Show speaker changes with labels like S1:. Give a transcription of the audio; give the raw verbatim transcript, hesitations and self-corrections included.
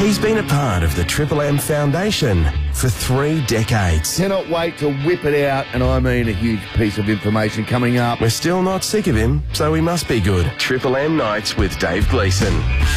S1: He's been a part of the Triple M Foundation for three decades.
S2: Cannot wait to whip it out, and I mean a huge piece of information coming up.
S1: We're still not sick of him, so he must be good. Triple M Nights with Dave Gleeson.